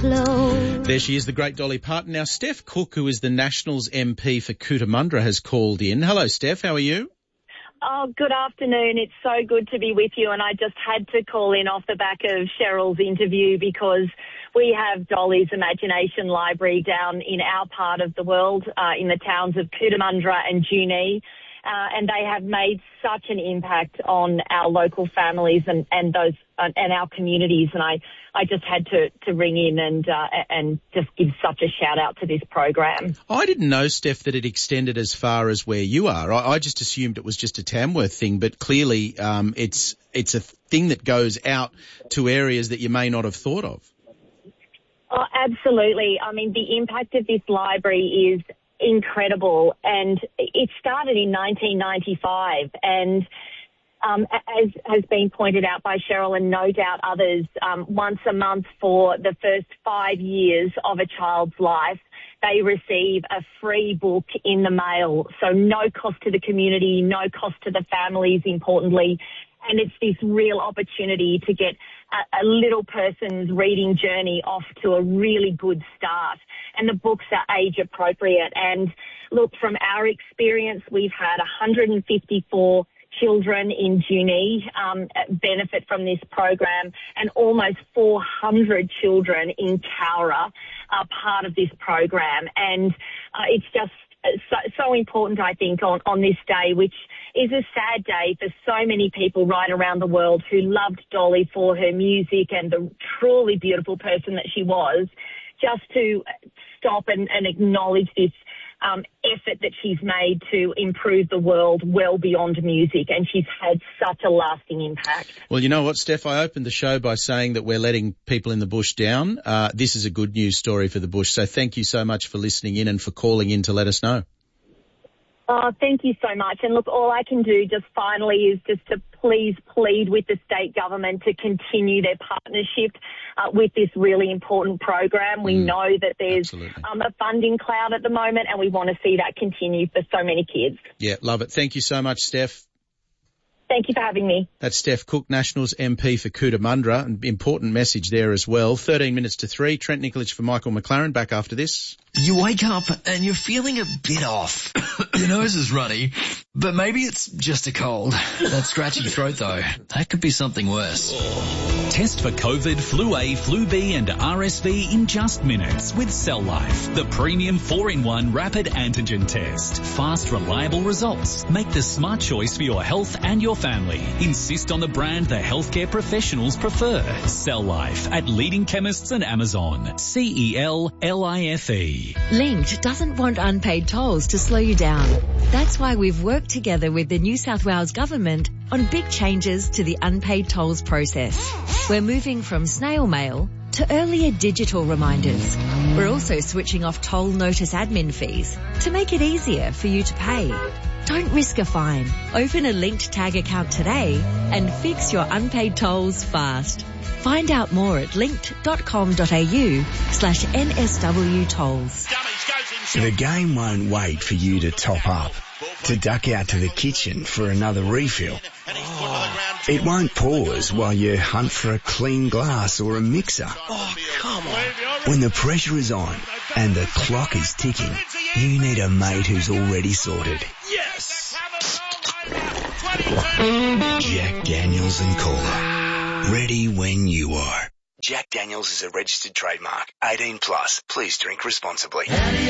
close. There she is, the great Dolly Parton. Now, Steph Cook, who is the Nationals MP for Cootamundra, has called in. Hello, Steph. How are you? Oh, good afternoon. It's so good to be with you, and I just had to call in off the back of Cheryl's interview because we have Dolly's Imagination Library down in our part of the world, in the towns of Cootamundra and Junee, and they have made such an impact on our local families and our communities. And I just had to ring in and just give such a shout out to this program. I didn't know, Steph, that it extended as far as where you are. I just assumed it was just a Tamworth thing, but clearly it's a thing that goes out to areas that you may not have thought of. Oh, absolutely. I mean, the impact of this library is incredible, and it started in 1995, and as has been pointed out by Cheryl and no doubt others, once a month for the first 5 years of a child's life, they receive a free book in the mail. So no cost to the community, no cost to the families, importantly. And it's this real opportunity to get a little person's reading journey off to a really good start. And the books are age appropriate. And look, from our experience, we've had 154 children in Junee benefit from this program, and almost 400 children in Cowra are part of this program. And it's just so important, I think, on this day, which is a sad day for so many people right around the world who loved Dolly for her music and the truly beautiful person that she was, just to stop and acknowledge this effort that she's made to improve the world well beyond music, and she's had such a lasting impact. Well, you know what, Steph, I opened the show by saying that we're letting people in the bush down. This is a good news story for the bush, so thank you so much for listening in and for calling in to let us know. Oh, thank you so much. And look, all I can do just finally is just to please plead with the state government to continue their partnership with this really important program. We know that there's a funding cloud at the moment, and we want to see that continue for so many kids. Yeah, love it. Thank you so much, Steph. Thank you for having me. That's Steph Cook, Nationals MP for Cootamundra. An important message there as well. 13 minutes to 3. Trent Nikolic for Michael McLaren. Back after this. You wake up and you're feeling a bit off. Your nose is runny, but maybe it's just a cold. That scratchy throat, though, that could be something worse. Test for COVID, Flu A, Flu B and RSV in just minutes with Cell Life, the premium 4-in-1 rapid antigen test. Fast, reliable results. Make the smart choice for your health and your family. Insist on the brand the healthcare professionals prefer. Cell Life at leading chemists and Amazon. CELLIFE. Linked doesn't want unpaid tolls to slow you down. That's why we've worked together with the New South Wales Government on big changes to the unpaid tolls process. We're moving from snail mail to earlier digital reminders. We're also switching off toll notice admin fees to make it easier for you to pay. Don't risk a fine. Open a Linked Tag account today and fix your unpaid tolls fast. Find out more at linked.com.au/NSW tolls. The game won't wait for you to top up, to duck out to the kitchen for another refill. It won't pause while you hunt for a clean glass or a mixer. Oh, come on. When the pressure is on and the clock is ticking, you need a mate who's already sorted. Yes! Jack Daniels and Cola. Ready when you are. Jack Daniels is a registered trademark. 18 plus. Please drink responsibly.